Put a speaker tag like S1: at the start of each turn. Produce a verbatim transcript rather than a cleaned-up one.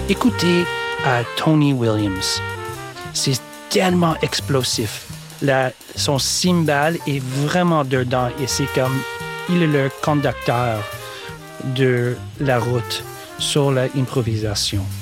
S1: Écoutez à Tony Williams. C'est tellement explosif. La, son cymbale est vraiment dedans et c'est comme il est le conducteur de la route sur l'improvisation.